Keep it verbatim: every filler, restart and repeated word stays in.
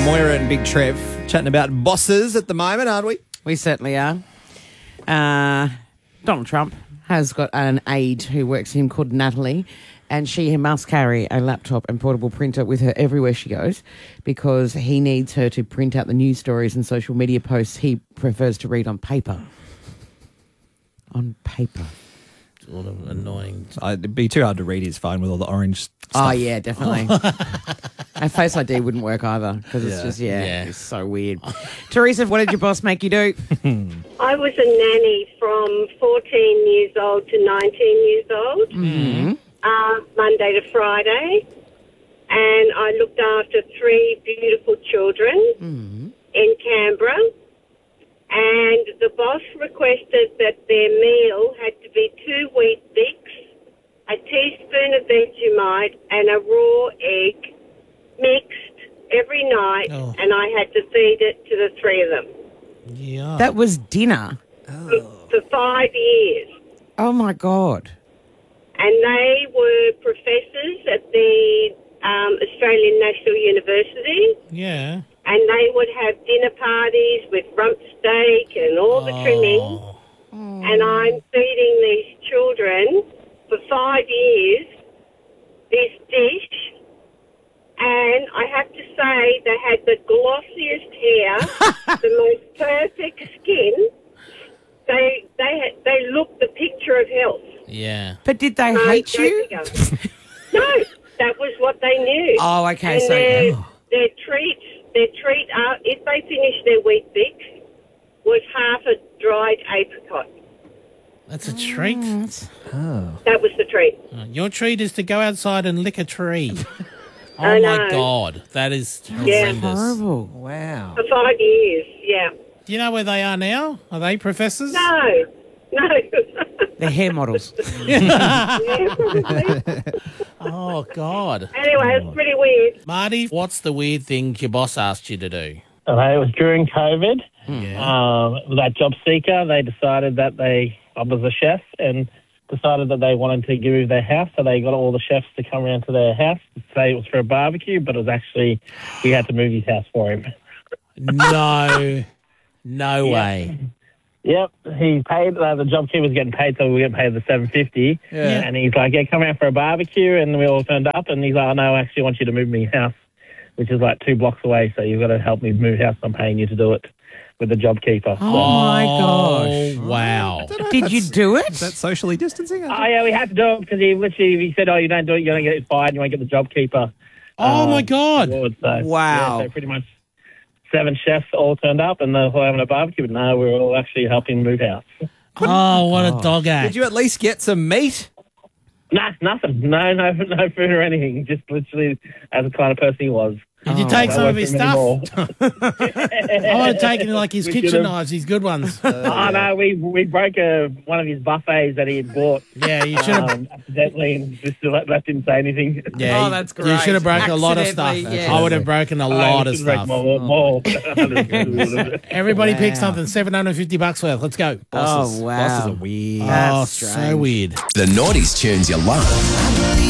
Moira and Big Trev chatting about bosses at the moment, aren't we? We certainly are. Uh, Donald Trump has got an aide who works for him called Natalie, and she must carry a laptop and portable printer with her everywhere she goes because he needs her to print out the news stories and social media posts he prefers to read on paper. On paper. Sort of annoying. It'd be too hard to read his phone with all the orange stuff. Oh, yeah, definitely. And Face I D wouldn't work either because it's Yeah. just, yeah, Yeah. it's so weird. Teresa, what did your boss make you do? I was a nanny from fourteen years old to nineteen years old, Mm-hmm. uh, Monday to Friday. And I looked after three beautiful children Mm-hmm. in Canberra. And the boss requested that their meal had to be two wheat bix, a teaspoon of Vegemite, and a raw egg mixed every night. Oh. And I had to feed it to the three of them Yeah. That was dinner. for, for five years. Oh, my God. And they were professors at the um, Australian National University. yeah. And they would have dinner parties with rump steak and all the trimmings. Oh. And I'm feeding these children for five years this dish. And I have to say they had the glossiest hair, the most perfect skin. They they had, they looked the picture of health. Yeah. But did they No, hate no you? bigger. No, that was what they knew. Oh, okay. And So, their, their treat, their treat, uh, if they finished their wheat bix, was half a dried apricot. That's a treat. That was the treat. Uh, Your treat is to go outside and lick a tree. Oh, I my know. God. That is Yeah. horrendous. horrible. Wow. For five years, yeah. Do you know where they are now? Are they professors? No, no. They're hair models. Yeah, probably. Oh, God. Anyway, it's pretty weird. Marty, what's the weird thing your boss asked you to do? Okay, it was during COVID. Yeah. Um, that job seeker, they decided that they, I was a chef, and decided that they wanted to give me their house, so they got all the chefs to come around to their house to say it was for a barbecue, but it was actually, we had to move his house for him. No. No Yeah. way. Yep, he paid, uh, the job keeper was getting paid, so we were getting paid the seven fifty. Yeah. And he's like, yeah, come around for a barbecue, and we all turned up, and he's like, oh, no, I actually want you to move me house, which is like two blocks away, so you've got to help me move house. I'm paying you to do it with the job keeper. Oh, my gosh. Oh, wow. Did you do it? Is that socially distancing? Oh, yeah, we had to do it because he literally he said, oh, you don't do it, you're going to get fired, you won't get the job keeper. Oh, um, my God. award. So, Wow. Yeah, so pretty much seven chefs all turned up and they're all having a barbecue, but no, we were all actually helping move house. Oh, what a dog act. Did you at least get some meat? Nah, nothing. No, no, no food or anything. Just literally as the kind of person he was. Did you take I some won't of his bring him stuff? anymore. I would have taken like his We kitchen should've. knives, his good ones. Oh, no, we we broke a, one of his buffets that he had bought. Yeah, you should have. Um, accidentally, and just let, let him say anything. Yeah, Oh, you- that's You great. should have broken a lot of stuff. Accidentally, yeah. I would have broken a lot Oh, of we should break stuff. More, more. Everybody pick Wow. something. seven hundred fifty bucks worth. Let's go. Bosses, Oh, wow. Bosses are weird. Oh, That's so strange. weird. The Naughties tunes you love.